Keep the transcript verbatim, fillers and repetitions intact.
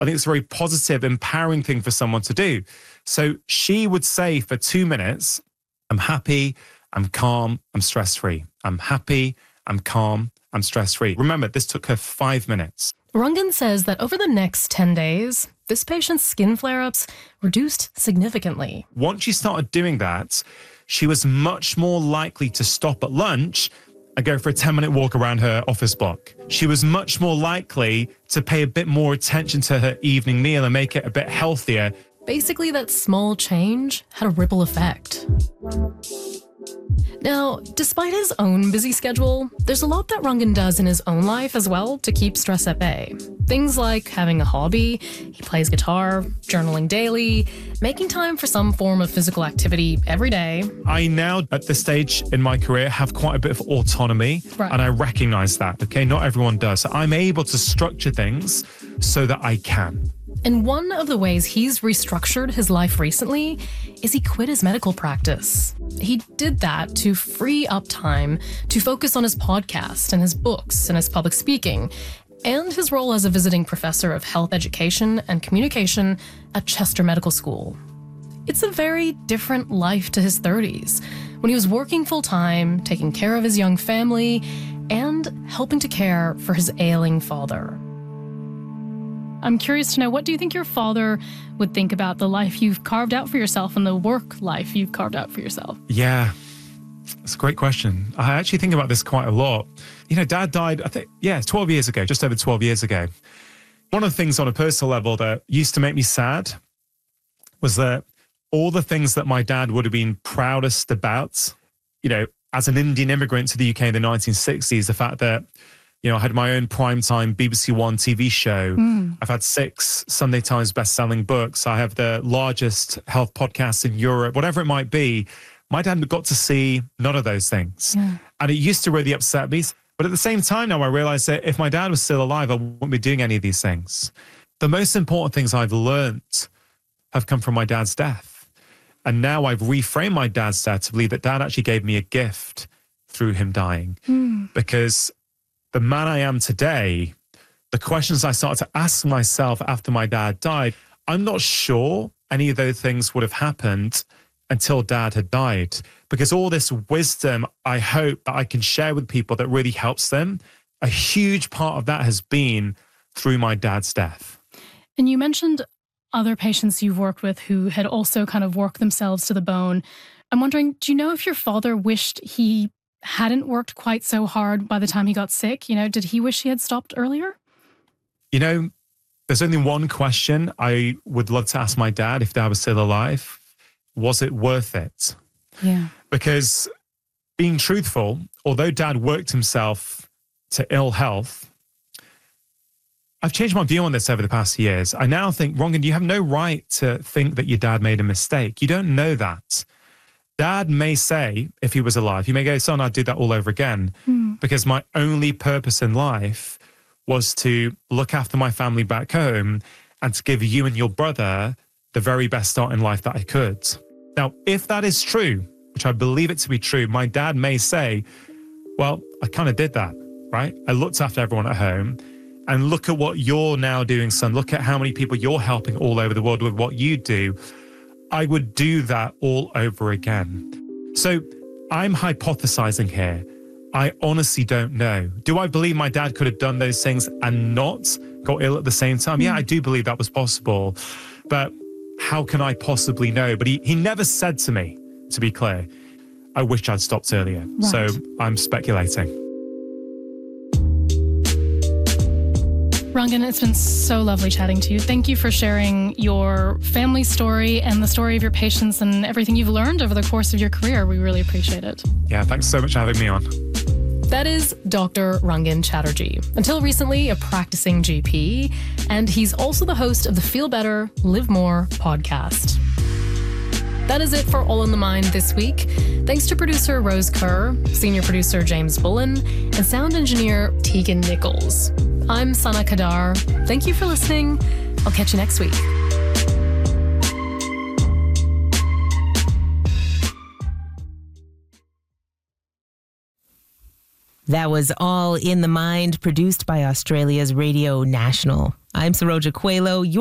I think it's a very positive, empowering thing for someone to do. So she would say for two minutes, I'm happy, I'm calm, I'm stress-free. I'm happy, I'm calm, I'm stress-free. Remember, this took her five minutes. Rangan says that over the next ten days, this patient's skin flare-ups reduced significantly. Once she started doing that, she was much more likely to stop at lunch and go for a ten-minute walk around her office block. She was much more likely to pay a bit more attention to her evening meal and make it a bit healthier. Basically, that small change had a ripple effect. Now, despite his own busy schedule, there's a lot that Rangan does in his own life as well to keep stress at bay. Things like having a hobby, he plays guitar, journaling daily, making time for some form of physical activity every day. I now, at this stage in my career, have quite a bit of autonomy, right. And I recognize that, okay? Not everyone does. So I'm able to structure things so that I can. And one of the ways he's restructured his life recently is he quit his medical practice. He did that to free up time to focus on his podcast and his books and his public speaking and his role as a visiting professor of health education and communication at Chester Medical School. It's a very different life to his thirties, when he was working full-time, taking care of his young family, and helping to care for his ailing father. I'm curious to know, what do you think your father would think about the life you've carved out for yourself and the work life you've carved out for yourself? Yeah, it's a great question. I actually think about this quite a lot. You know, Dad died, I think, yeah, twelve years ago, just over twelve years ago. One of the things on a personal level that used to make me sad was that all the things that my dad would have been proudest about, you know, as an Indian immigrant to the U K in the nineteen sixties, the fact that, you know, I had my own primetime B B C One T V show. Mm. I've had six Sunday Times best-selling books. I have the largest health podcast in Europe, whatever it might be. My dad got to see none of those things. Yeah. And it used to really upset me. But at the same time now, I realized that if my dad was still alive, I wouldn't be doing any of these things. The most important things I've learned have come from my dad's death. And now I've reframed my dad's death to believe that Dad actually gave me a gift through him dying. Mm. Because the man I am today, the questions I started to ask myself after my dad died, I'm not sure any of those things would have happened until Dad had died. Because all this wisdom, I hope that I can share with people that really helps them, a huge part of that has been through my dad's death. And you mentioned other patients you've worked with who had also kind of worked themselves to the bone. I'm wondering, do you know if your father wished he hadn't worked quite so hard by the time he got sick? You know, did he wish he had stopped earlier? You know, there's only one question I would love to ask my dad if Dad was still alive. Was it worth it? Yeah. Because being truthful, although Dad worked himself to ill health, I've changed my view on this over the past years. I now think, Rangan, you have no right to think that your dad made a mistake. You don't know that. Dad may say, if he was alive, he may go, son, I'd do that all over again. Mm. Because my only purpose in life was to look after my family back home and to give you and your brother the very best start in life that I could. Now, if that is true, which I believe it to be true, my dad may say, well, I kind of did that, right? I looked after everyone at home. And look at what you're now doing, son. Look at how many people you're helping all over the world with what you do. I would do that all over again. So I'm hypothesizing here. I honestly don't know. Do I believe my dad could have done those things and not got ill at the same time? Yeah, I do believe that was possible. But how can I possibly know? But he, he never said to me, to be clear, I wish I'd stopped earlier. Right. So I'm speculating. Rangan, it's been so lovely chatting to you. Thank you for sharing your family story and the story of your patients and everything you've learned over the course of your career. We really appreciate it. Yeah, thanks so much for having me on. That is Doctor Rangan Chatterjee, until recently a practicing G P, and he's also the host of the Feel Better, Live More podcast. That is it for All in the Mind this week. Thanks to producer Rose Kerr, senior producer James Bullen, and sound engineer Tegan Nichols. I'm Sana Kadar. Thank you for listening. I'll catch you next week. That was All in the Mind, produced by Australia's Radio National. I'm Saroja Coelho.